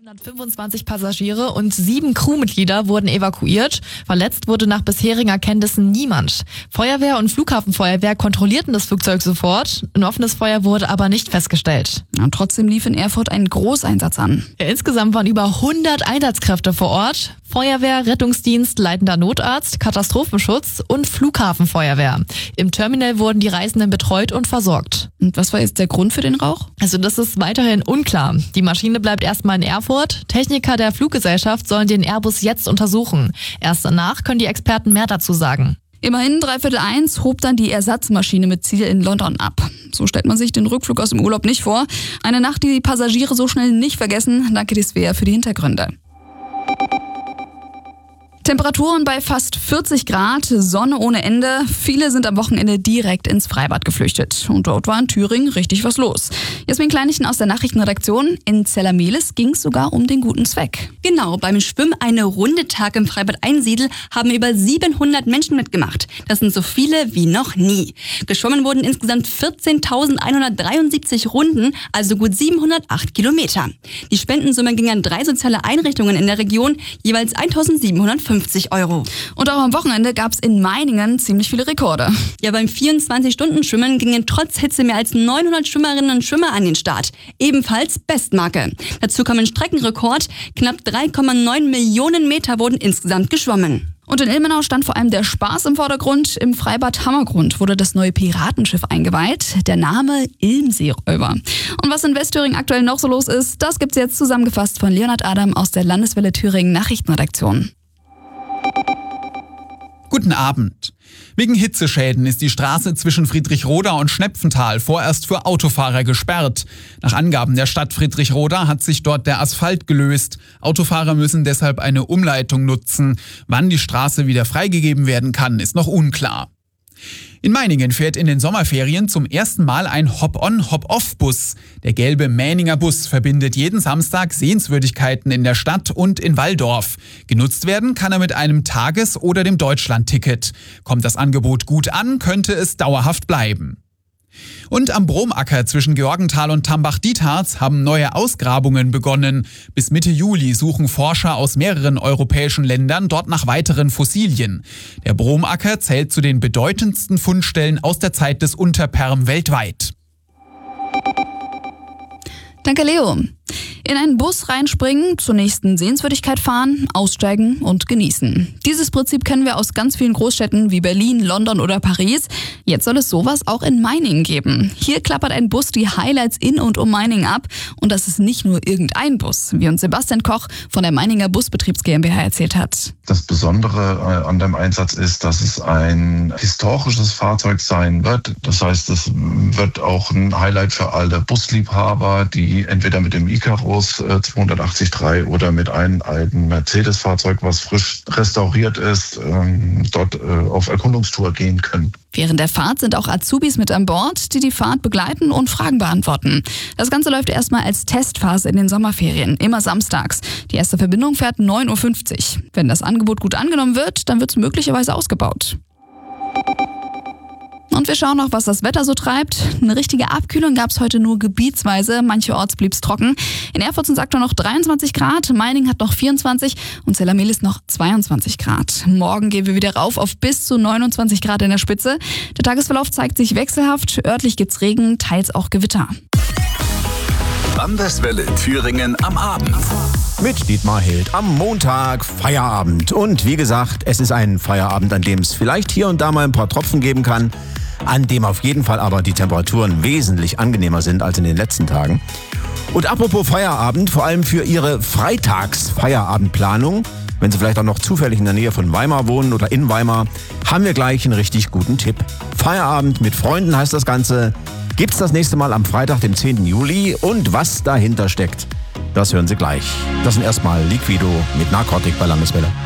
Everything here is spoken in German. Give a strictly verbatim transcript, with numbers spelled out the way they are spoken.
hundertfünfundzwanzig Passagiere und sieben Crewmitglieder wurden evakuiert. Verletzt wurde nach bisherigen Erkenntnissen niemand. Feuerwehr und Flughafenfeuerwehr kontrollierten das Flugzeug sofort. Ein offenes Feuer wurde aber nicht festgestellt. Und trotzdem lief in Erfurt ein Großeinsatz an. Ja, insgesamt waren über hundert Einsatzkräfte vor Ort. Feuerwehr, Rettungsdienst, leitender Notarzt, Katastrophenschutz und Flughafenfeuerwehr. Im Terminal wurden die Reisenden betreut und versorgt. Und was war jetzt der Grund für den Rauch? Also das ist weiterhin unklar. Die Maschine bleibt erstmal in Erfurt. Techniker der Fluggesellschaft sollen den Airbus jetzt untersuchen. Erst danach können die Experten mehr dazu sagen. Immerhin dreiviertel eins hob dann die Ersatzmaschine mit Ziel in London ab. So stellt man sich den Rückflug aus dem Urlaub nicht vor. Eine Nacht, die die Passagiere so schnell nicht vergessen. Danke dir, Svea, für die Hintergründe. Temperaturen bei fast vierzig Grad, Sonne ohne Ende. Viele sind am Wochenende direkt ins Freibad geflüchtet. Und dort war in Thüringen richtig was los. Jasmin Kleinichen aus der Nachrichtenredaktion. In Zellermelis ging es sogar um den guten Zweck. Genau, beim Schwimmen eine Runde Tag im Freibad Einsiedel haben über siebenhundert Menschen mitgemacht. Das sind so viele wie noch nie. Geschwommen wurden insgesamt vierzehntausendeinhundertdreiundsiebzig Runden, also gut siebenhundertacht Kilometer. Die Spendensumme ging an drei soziale Einrichtungen in der Region, jeweils eintausendsiebenhundertfünfzig Euro. Und auch am Wochenende gab es in Meiningen ziemlich viele Rekorde. Ja, beim vierundzwanzig-Stunden-Schwimmen gingen trotz Hitze mehr als neunhundert Schwimmerinnen und Schwimmer an den Start. Ebenfalls Bestmarke. Dazu kam ein Streckenrekord. Knapp drei Komma neun Millionen Meter wurden insgesamt geschwommen. Und in Ilmenau stand vor allem der Spaß im Vordergrund. Im Freibad Hammergrund wurde das neue Piratenschiff eingeweiht. Der Name Ilmseeräuber. Und was in Westthüringen aktuell noch so los ist, das gibt's jetzt zusammengefasst von Leonhard Adam aus der Landeswelle Thüringen Nachrichtenredaktion. Guten Abend. Wegen Hitzeschäden ist die Straße zwischen Friedrichroda und Schnepfenthal vorerst für Autofahrer gesperrt. Nach Angaben der Stadt Friedrichroda hat sich dort der Asphalt gelöst. Autofahrer müssen deshalb eine Umleitung nutzen. Wann die Straße wieder freigegeben werden kann, ist noch unklar. In Meiningen fährt in den Sommerferien zum ersten Mal ein Hop-on-Hop-off-Bus. Der gelbe Mähninger Bus verbindet jeden Samstag Sehenswürdigkeiten in der Stadt und in Walldorf. Genutzt werden kann er mit einem Tages- oder dem Deutschland-Ticket. Kommt das Angebot gut an, könnte es dauerhaft bleiben. Und am Bromacker zwischen Georgenthal und Tambach-Dietharz haben neue Ausgrabungen begonnen. Bis Mitte Juli suchen Forscher aus mehreren europäischen Ländern dort nach weiteren Fossilien. Der Bromacker zählt zu den bedeutendsten Fundstellen aus der Zeit des Unterperm weltweit. Danke, Leo. In einen Bus reinspringen, zur nächsten Sehenswürdigkeit fahren, aussteigen und genießen. Dieses Prinzip kennen wir aus ganz vielen Großstädten wie Berlin, London oder Paris. Jetzt soll es sowas auch in Meiningen geben. Hier klappert ein Bus die Highlights in und um Meiningen ab. Und das ist nicht nur irgendein Bus, wie uns Sebastian Koch von der Meininger Busbetriebs GmbH erzählt hat. Das Besondere an dem Einsatz ist, dass es ein historisches Fahrzeug sein wird. Das heißt, es wird auch ein Highlight für alle Busliebhaber, die entweder mit dem Icarus zweihundertachtzig drei oder mit einem alten Mercedes-Fahrzeug, was frisch restauriert ist, dort auf Erkundungstour gehen können. Während der Fahrt sind auch Azubis mit an Bord, die die Fahrt begleiten und Fragen beantworten. Das Ganze läuft erstmal als Testphase in den Sommerferien, immer samstags. Die erste Verbindung fährt neun Uhr fünfzig. Wenn das Angebot gut angenommen wird, dann wird es möglicherweise ausgebaut. Und wir schauen noch, was das Wetter so treibt. Eine richtige Abkühlung gab es heute nur gebietsweise. Mancherorts blieb es trocken. In Erfurt sind es aktuell noch dreiundzwanzig Grad, Meiningen hat noch vierundzwanzig und Zellermelis noch zweiundzwanzig Grad. Morgen gehen wir wieder rauf auf bis zu neunundzwanzig Grad in der Spitze. Der Tagesverlauf zeigt sich wechselhaft. Örtlich gibt's Regen, teils auch Gewitter. Landeswelle Thüringen am Abend. Mit Dietmar Hild am Montag Feierabend. Und wie gesagt, es ist ein Feierabend, an dem es vielleicht hier und da mal ein paar Tropfen geben kann, an dem auf jeden Fall aber die Temperaturen wesentlich angenehmer sind als in den letzten Tagen. Und apropos Feierabend, vor allem für Ihre Freitags-Feierabendplanung, wenn Sie vielleicht auch noch zufällig in der Nähe von Weimar wohnen oder in Weimar, haben wir gleich einen richtig guten Tipp. Feierabend mit Freunden heißt das Ganze. Gibt's das nächste Mal am Freitag, dem zehnten Juli. Und was dahinter steckt, das hören Sie gleich. Das sind erstmal Liquido mit Narcotic bei Landeswelle.